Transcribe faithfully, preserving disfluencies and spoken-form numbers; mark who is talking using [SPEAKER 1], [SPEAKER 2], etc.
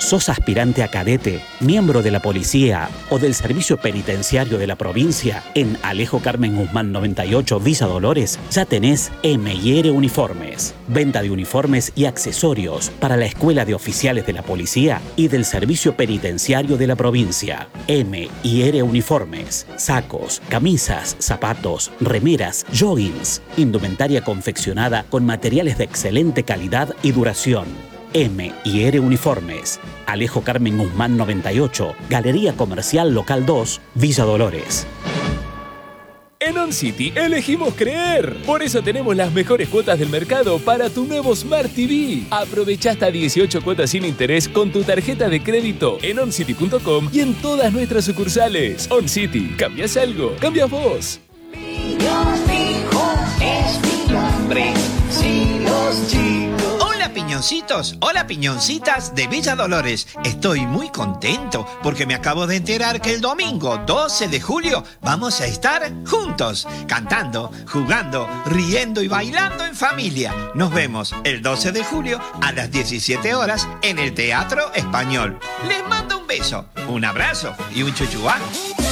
[SPEAKER 1] ¿Sos aspirante a cadete, miembro de la policía o del servicio penitenciario de la provincia? En Alejo Carmen Guzmán noventa y ocho, Villa Dolores, ya tenés M y R Uniformes. Venta de uniformes y accesorios para la Escuela de Oficiales de la Policía y del Servicio Penitenciario de la provincia. M y R Uniformes. Sacos, camisas, zapatos, remeras, joggings. Indumentaria confeccionada con materiales de excelente calidad y duración. M y R Uniformes. Alejo Carmen Guzmán noventa y ocho, Galería Comercial Local dos, Villa Dolores.
[SPEAKER 2] En OnCity elegimos creer. Por eso tenemos las mejores cuotas del mercado para tu nuevo Smart T V. Aprovecha hasta dieciocho cuotas sin interés con tu tarjeta de crédito en oncity punto com y en todas nuestras sucursales. OnCity, ¿cambias algo? ¿Cambias vos?
[SPEAKER 3] Es mi nombre, si los chicos.
[SPEAKER 4] Hola piñoncitos, hola piñoncitas de Villa Dolores. Estoy muy contento porque me acabo de enterar que el domingo doce de julio vamos a estar juntos, cantando, jugando, riendo y bailando en familia. Nos vemos el doce de julio a las diecisiete horas en el Teatro Español. Les mando un beso, un abrazo y un chuchuá.